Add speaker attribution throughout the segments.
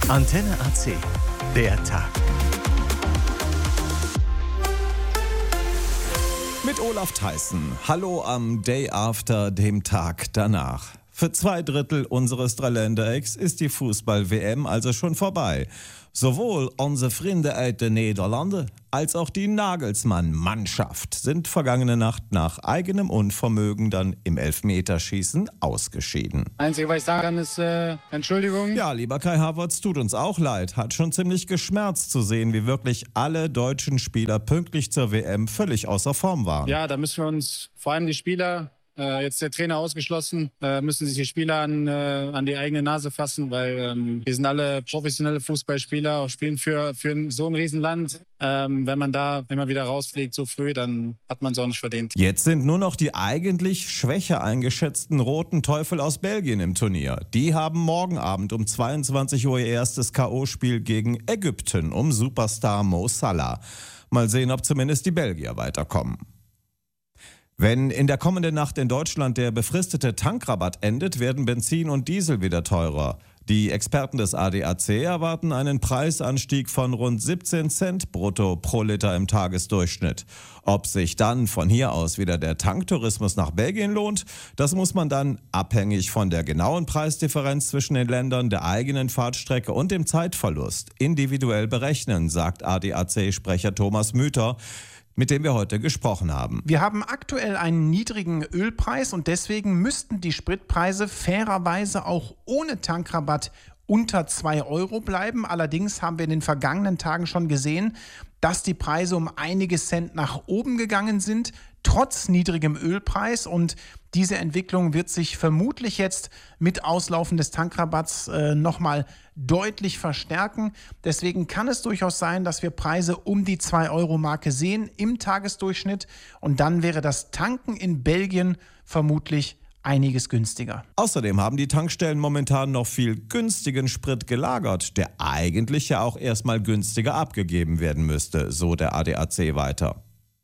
Speaker 1: Antenne AC, der Tag.
Speaker 2: Mit Olaf Theissen. Hallo am Day After, dem Tag danach. Für 2/3 unseres Dreiländerecks ist die Fußball-WM also schon vorbei. Sowohl unsere Freunde aus den Niederlanden als auch die Nagelsmann-Mannschaft sind vergangene Nacht nach eigenem Unvermögen dann im Elfmeterschießen ausgeschieden.
Speaker 3: Einzige, was ich sagen kann, ist Entschuldigung.
Speaker 2: Ja, lieber Kai Havertz, tut uns auch leid. Hat schon ziemlich geschmerzt zu sehen, wie wirklich alle deutschen Spieler pünktlich zur WM völlig außer Form waren.
Speaker 3: Ja, da müssen wir uns, vor allem die Spieler, jetzt der Trainer ausgeschlossen, müssen sich die Spieler an die eigene Nase fassen, weil wir sind alle professionelle Fußballspieler, auch spielen für so ein Riesenland. Wenn man da immer wieder rausfliegt so früh, dann hat man es auch nicht verdient.
Speaker 2: Jetzt sind nur noch die eigentlich schwächer eingeschätzten Roten Teufel aus Belgien im Turnier. Die haben morgen Abend um 22 Uhr ihr erstes K.O.-Spiel gegen Ägypten um Superstar Mo Salah. Mal sehen, ob zumindest die Belgier weiterkommen. Wenn in der kommenden Nacht in Deutschland der befristete Tankrabatt endet, werden Benzin und Diesel wieder teurer. Die Experten des ADAC erwarten einen Preisanstieg von rund 17 Cent brutto pro Liter im Tagesdurchschnitt. Ob sich dann von hier aus wieder der Tanktourismus nach Belgien lohnt, das muss man dann abhängig von der genauen Preisdifferenz zwischen den Ländern, der eigenen Fahrtstrecke und dem Zeitverlust individuell berechnen, sagt ADAC-Sprecher Thomas Müther, mit dem wir heute gesprochen haben.
Speaker 4: Wir haben aktuell einen niedrigen Ölpreis und deswegen müssten die Spritpreise fairerweise auch ohne Tankrabatt unter 2 Euro bleiben. Allerdings haben wir in den vergangenen Tagen schon gesehen, dass die Preise um einige Cent nach oben gegangen sind, trotz niedrigem Ölpreis. Und diese Entwicklung wird sich vermutlich jetzt mit Auslaufen des Tankrabatts nochmal deutlich verstärken. Deswegen kann es durchaus sein, dass wir Preise um die 2-Euro-Marke sehen im Tagesdurchschnitt. Und dann wäre das Tanken in Belgien vermutlich einiges günstiger.
Speaker 2: Außerdem haben die Tankstellen momentan noch viel günstigen Sprit gelagert, der eigentlich ja auch erstmal günstiger abgegeben werden müsste, so der ADAC weiter.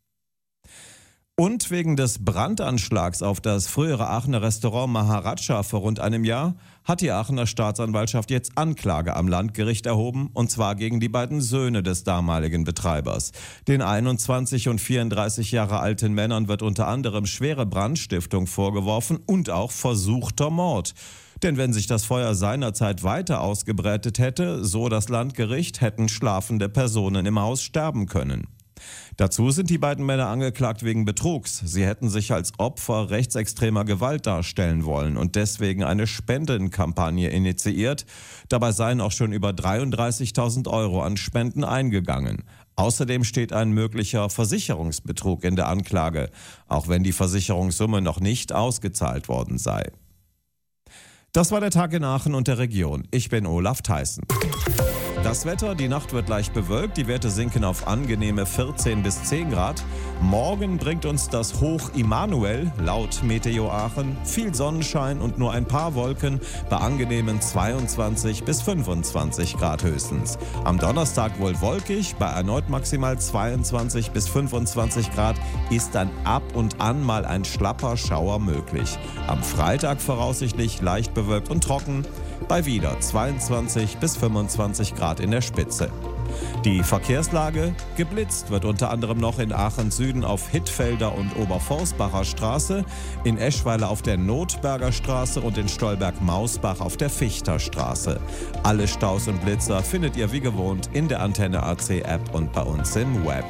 Speaker 2: Und wegen des Brandanschlags auf das frühere Aachener Restaurant Maharaja vor rund einem Jahr hat die Aachener Staatsanwaltschaft jetzt Anklage am Landgericht erhoben, und zwar gegen die beiden Söhne des damaligen Betreibers. Den 21 und 34 Jahre alten Männern wird unter anderem schwere Brandstiftung vorgeworfen und auch versuchter Mord. Denn wenn sich das Feuer seinerzeit weiter ausgebreitet hätte, so das Landgericht, hätten schlafende Personen im Haus sterben können. Dazu sind die beiden Männer angeklagt wegen Betrugs. Sie hätten sich als Opfer rechtsextremer Gewalt darstellen wollen und deswegen eine Spendenkampagne initiiert. Dabei seien auch schon über 33.000 Euro an Spenden eingegangen. Außerdem steht ein möglicher Versicherungsbetrug in der Anklage, auch wenn die Versicherungssumme noch nicht ausgezahlt worden sei. Das war der Tag in Aachen und der Region. Ich bin Olaf Theissen. Das Wetter, die Nacht wird leicht bewölkt, die Werte sinken auf angenehme 14 bis 10 Grad. Morgen bringt uns das Hoch Immanuel, laut Meteo Aachen, viel Sonnenschein und nur ein paar Wolken bei angenehmen 22 bis 25 Grad höchstens. Am Donnerstag wohl wolkig, bei erneut maximal 22 bis 25 Grad ist dann ab und an mal ein schlapper Schauer möglich. Am Freitag voraussichtlich leicht bewölkt und trocken, bei wieder 22 bis 25 Grad in der Spitze. Die Verkehrslage: geblitzt wird unter anderem noch in Aachen Süden auf Hittfelder und Oberforstbacher Straße, in Eschweiler auf der Notberger Straße und in Stolberg-Mausbach auf der Fichter Straße. Alle Staus und Blitzer findet ihr wie gewohnt in der Antenne AC App und bei uns im Web.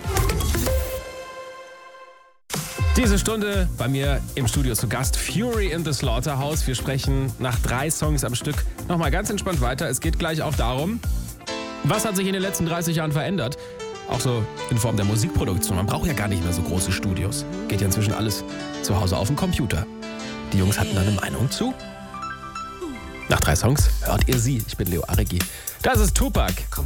Speaker 5: Diese Stunde bei mir im Studio zu Gast Fury in the Slaughterhouse. Wir sprechen nach 3 Songs am Stück nochmal ganz entspannt weiter. Es geht gleich auch darum, was hat sich in den letzten 30 Jahren verändert? Auch so in Form der Musikproduktion. Man braucht ja gar nicht mehr so große Studios. Geht ja inzwischen alles zu Hause auf dem Computer. Die Jungs hatten da eine Meinung zu. Nach 3 Songs hört ihr sie. Ich bin Leo Aregi. Das ist Tupac.